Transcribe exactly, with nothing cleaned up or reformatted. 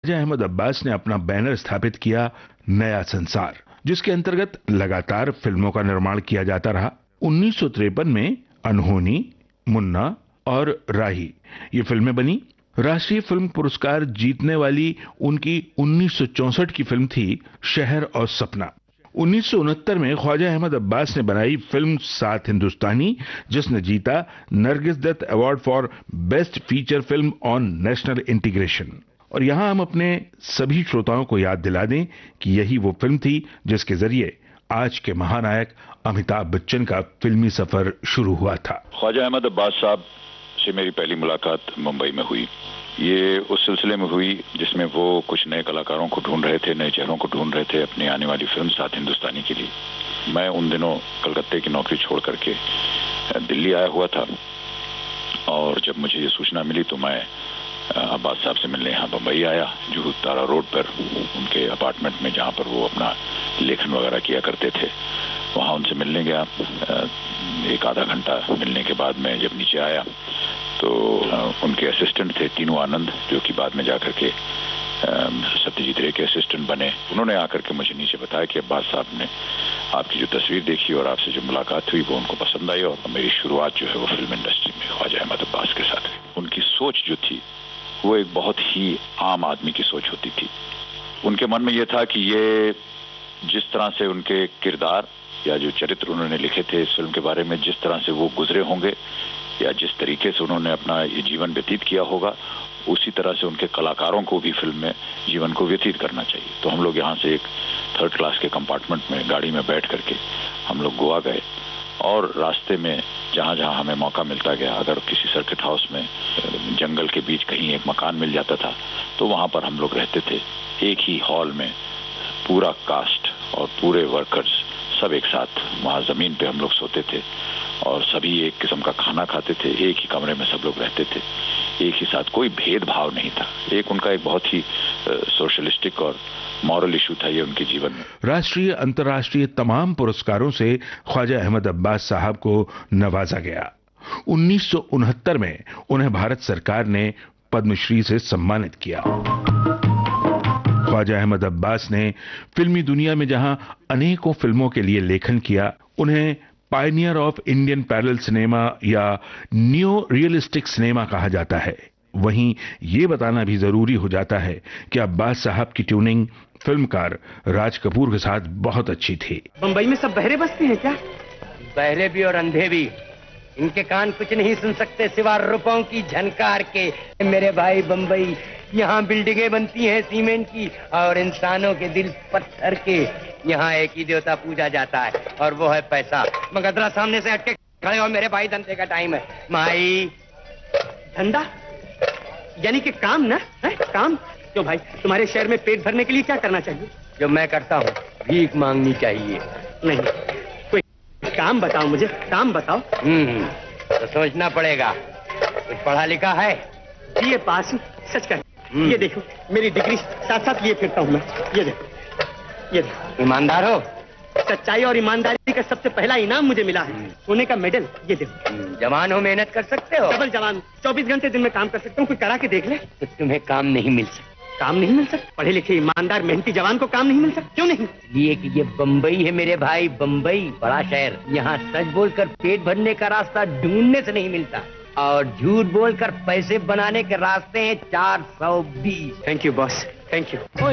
अहमद अब्बास ने अपना बैनर स्थापित किया नया संसार, जिसके अंतर्गत लगातार फिल्मों का निर्माण किया जाता रहा। उन्नीस सौ तिरपन में अनहोनी, मुन्ना और राही ये फिल्में बनी। राष्ट्रीय फिल्म पुरस्कार जीतने वाली उनकी उन्नीस सौ चौसठ की फिल्म थी शहर और सपना। उन्नीस सौ उनहत्तर में ख्वाजा अहमद अब्बास ने बनाई फिल्म सात हिंदुस्तानी, जिसने जीता Nargis Dutt award for best feature film on national integration. और यहां हम अपने सभी श्रोताओं को याद दिला दें कि यही वो फिल्म थी जिसके जरिए आज के महानायक अमिताभ बच्चन का फिल्मी सफर शुरू हुआ था। ख्वाजा अहमद अब्बास साहब से मेरी पहली मुलाकात मुंबई में हुई। ये उस सिलसिले में हुई जिसमें वो कुछ नए कलाकारों को ढूंढ रहे थे, नए चेहरों को ढूंढ रहे थे अपनी आने वाली फिल्म सात हिंदुस्तानी के लिए। मैं उन दिनों कलकत्ते की नौकरी छोड़ करके दिल्ली आया हुआ था और जब मुझे ये सूचना मिली तो मैं अब्बास साहब से मिलने यहाँ बम्बई आया, जुहू तारा रोड पर उनके अपार्टमेंट में, जहाँ पर वो अपना लेखन वगैरह किया करते थे। वहाँ उनसे मिलने गया। एक आधा घंटा मिलने के बाद मैं जब नीचे आया तो उनके असिस्टेंट थे तीनू आनंद, जो कि बाद में जाकर के सत्यजीत रे के असिस्टेंट बने। उन्होंने आकर के मुझे नीचे बताया कि अब्बास साहब ने आपकी जो तस्वीर देखी और आपसे जो मुलाकात हुई वो उनको पसंद आई और मेरी शुरुआत जो है वो फिल्म इंडस्ट्री में ख्वाजा अहमद अब्बास के साथ हुई। उनकी सोच जो थी वो एक बहुत ही आम आदमी की सोच होती थी। उनके मन में ये था कि ये जिस तरह से उनके किरदार या जो चरित्र उन्होंने लिखे थे इस फिल्म के बारे में, जिस तरह से वो गुजरे होंगे या जिस तरीके से उन्होंने अपना ये जीवन व्यतीत किया होगा, उसी तरह से उनके कलाकारों को भी फिल्म में जीवन को व्यतीत करना चाहिए। तो हम लोग यहाँ से एक थर्ड क्लास के कंपार्टमेंट में गाड़ी में बैठ करके हम लोग गोवा गए और रास्ते में जहाँ जहाँ हमें मौका मिलता गया, अगर किसी सर्किट हाउस में जंगल के बीच कहीं एक मकान मिल जाता था तो वहाँ पर हम लोग रहते थे। एक ही हॉल में पूरा कास्ट और पूरे वर्कर्स सब एक साथ वहाँ जमीन पे हम लोग सोते थे और सभी एक किस्म का खाना खाते थे। एक ही कमरे में सब लोग रहते थे, एक ही साथ, कोई भेदभाव नहीं था। एक उनका एक बहुत ही सोशलिस्टिक और मॉरल इशू था ये उनके जीवन में। राष्ट्रीय अंतर्राष्ट्रीय तमाम पुरस्कारों से ख्वाजा अहमद अब्बास साहब को नवाजा गया। उन्नीस सौ उनहत्तर में उन्हें भारत सरकार ने पद्मश्री से सम्मानित किया। ख्वाजा अहमद अब्बास ने फिल्मी दुनिया में जहां अनेकों फिल्मों के लिए लेखन किया, उन्हें Pioneer of Indian parallel cinema या न्यू रियलिस्टिक सिनेमा कहा जाता है। वहीं ये बताना भी जरूरी हो जाता है कि अब्बास साहब की ट्यूनिंग फिल्मकार राज कपूर के साथ बहुत अच्छी थी। बंबई में सब बहरे बसते हैं क्या? बहरे भी और अंधे भी। इनके कान कुछ नहीं सुन सकते सिवा रुपयों की झनकार के। मेरे भाई बंबई, यहाँ बिल्डिंगें बनती हैं सीमेंट की और इंसानों के दिल पत्थर के। यहाँ एक ही देवता पूजा जाता है और वो है पैसा। मगधरा सामने से हटके खड़े हो मेरे भाई, धंधे का टाइम है। माई धंधा यानी कि काम ना है? काम क्यों भाई? तुम्हारे शहर में पेट भरने के लिए क्या करना चाहिए? जो मैं करता हूँ, भीख मांगनी चाहिए। नहीं, कोई काम बताओ मुझे, काम बताओ। हम्म तो सोचना पड़ेगा। कुछ पढ़ा लिखा है? बीए पास, सच कर। ये देखो मेरी डिग्री साथ साथ लिए फिरता हूँ मैं। ये देखो, ये देखो। ईमानदार हो? सच्चाई और ईमानदारी का सबसे पहला इनाम मुझे मिला है, सोने का मेडल। ये देखो। जवान हो, मेहनत कर सकते हो? डबल जवान, चौबीस घंटे दिन में काम कर सकता हूँ। कोई करा के देख ले। तो तुम्हें काम नहीं मिल सकता। काम नहीं मिल सकता? पढ़े लिखे ईमानदार मेहनती जवान को काम नहीं मिल सकता? क्यों नहीं? ये कि ये बम्बई है मेरे भाई, बम्बई बड़ा शहर। यहाँ सच बोलकर पेट भरने का रास्ता ढूंढने से नहीं मिलता और झूठ बोलकर पैसे बनाने के रास्ते हैं चार सौ बीस। Thank you boss, thank you.